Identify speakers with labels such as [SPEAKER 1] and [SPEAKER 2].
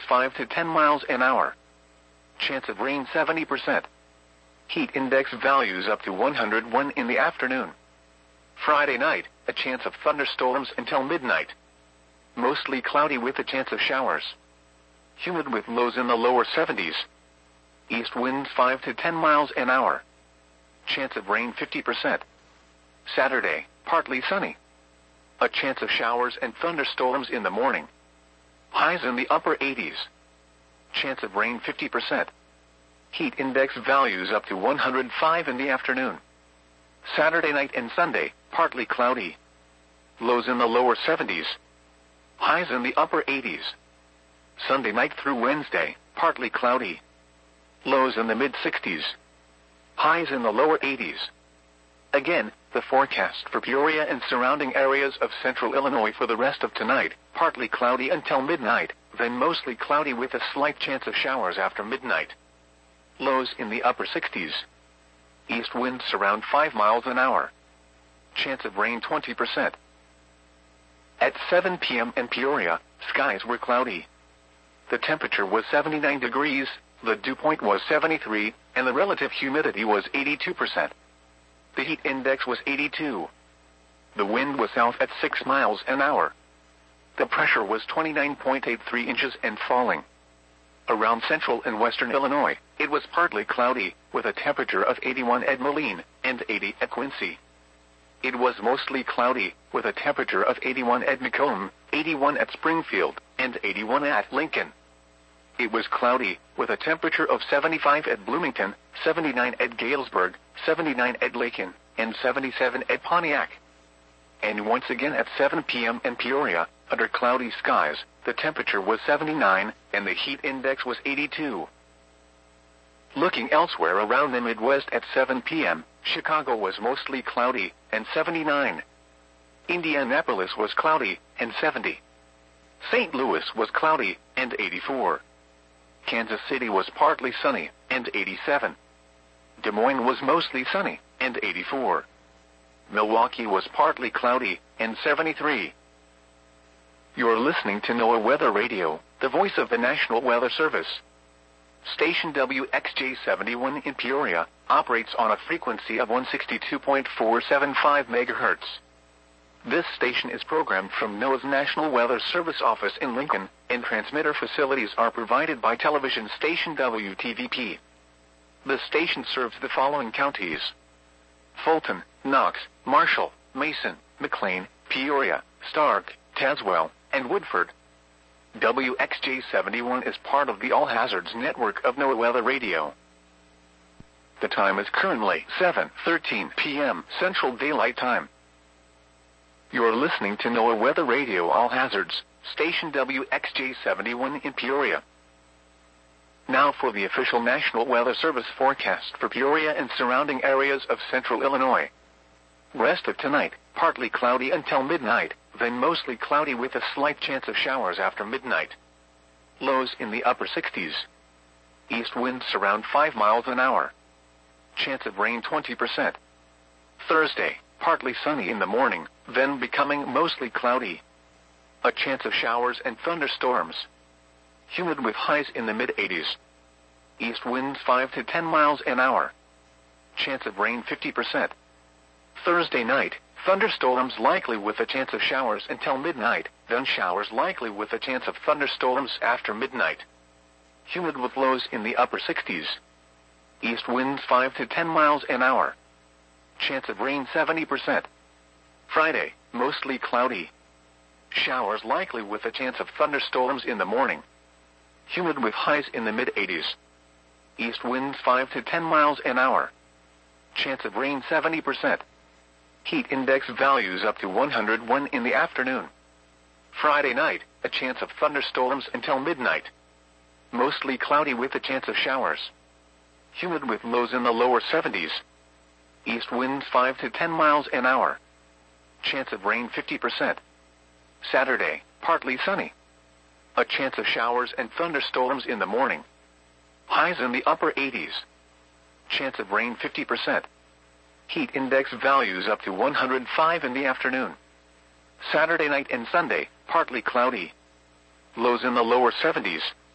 [SPEAKER 1] 5 to 10 miles an hour. Chance of rain 70%. Heat index values up to 101 in the afternoon. Friday night, a chance of thunderstorms until midnight. Mostly cloudy with a chance of showers. Humid with lows in the lower 70s. East winds 5 to 10 miles an hour. Chance of rain 50%. Saturday, partly sunny. A chance of showers and thunderstorms in the morning. Highs in the upper 80s. Chance of rain 50%. Heat index values up to 105 in the afternoon. Saturday night and Sunday, partly cloudy. Lows in the lower 70s. Highs in the upper 80s. Sunday night through Wednesday, partly cloudy. Lows in the mid-60s. Highs in the lower 80s. Again, the forecast for Peoria and surrounding areas of central Illinois for the rest of tonight, partly cloudy until midnight, then mostly cloudy with a slight chance of showers after midnight. Lows in the upper 60s. East winds around 5 miles an hour. Chance of rain 20%. At 7 p.m. in Peoria, skies were cloudy. The temperature was 79 degrees, the dew point was 73, and the relative humidity was 82%. The heat index was 82. The wind was south at 6 miles an hour. The pressure was 29.83 inches and falling. Around central and western Illinois, it was partly cloudy, with a temperature of 81 at Moline and 80 at Quincy. It was mostly cloudy, with a temperature of 81 at Macomb, 81 at Springfield, and 81 at Lincoln. It was cloudy, with a temperature of 75 at Bloomington, 79 at Galesburg, 79 at Lakin, and 77 at Pontiac. And once again at 7 p.m. in Peoria, under cloudy skies, the temperature was 79, and the heat index was 82. Looking elsewhere around the Midwest at 7 p.m., Chicago was mostly cloudy, and 79. Indianapolis was cloudy, and 70. St. Louis was cloudy, and 84. Kansas City was partly sunny, and 87. Des Moines was mostly sunny, and 84. Milwaukee was partly cloudy, and 73. You're listening to NOAA Weather Radio, the voice of the National Weather Service. Station WXJ71 in Peoria operates on a frequency of 162.475 MHz. This station is programmed from NOAA's National Weather Service office in Lincoln, and transmitter facilities are provided by television station WTVP. The station serves the following counties: Fulton, Knox, Marshall, Mason, McLean, Peoria, Stark, Tazewell, and Woodford. WXJ71 is part of the All Hazards network of NOAA Weather Radio. The time is currently 7:13 p.m. Central Daylight Time. You're listening to NOAA Weather Radio All Hazards, station WXJ71 in Peoria. Now for the official National Weather Service forecast for Peoria and surrounding areas of central Illinois. Rest of tonight, partly cloudy until midnight, then mostly cloudy with a slight chance of showers after midnight. Lows in the upper 60s. East winds around 5 miles an hour. Chance of rain 20%. Thursday, partly sunny in the morning, then becoming mostly cloudy. A chance of showers and thunderstorms. Humid with highs in the mid-80s. East winds 5 to 10 miles an hour. Chance of rain 50%. Thursday night, thunderstorms likely with a chance of showers until midnight, then showers likely with a chance of thunderstorms after midnight. Humid with lows in the upper 60s. East winds 5 to 10 miles an hour. Chance of rain 70%. Friday, mostly cloudy. Showers likely with a chance of thunderstorms in the morning. Humid with highs in the mid-80s. East winds 5 to 10 miles an hour. Chance of rain 70%. Heat index values up to 101 in the afternoon. Friday night, a chance of thunderstorms until midnight. Mostly cloudy with a chance of showers. Humid with lows in the lower 70s. East winds 5 to 10 miles an hour. Chance of rain 50%. Saturday, partly sunny. A chance of showers and thunderstorms in the morning. Highs in the upper 80s. Chance of rain 50%. Heat index values up to 105 in the afternoon. Saturday night and Sunday, partly cloudy. Lows in the lower 70s.